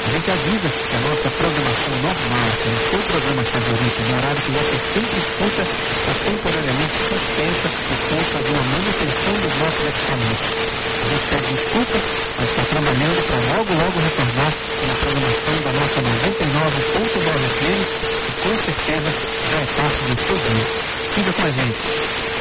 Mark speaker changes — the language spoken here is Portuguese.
Speaker 1: A gente avisa que a nossa programação normal, que é o seu programa favorito, no horário que você sempre escuta, está temporariamente suspensa por conta de uma manutenção dos nossos equipamentos. A gente pede desculpa, mas está trabalhando para logo retornar na programação da nossa 99.9 FM, que com certeza já é parte do seu dia. Fica com a gente.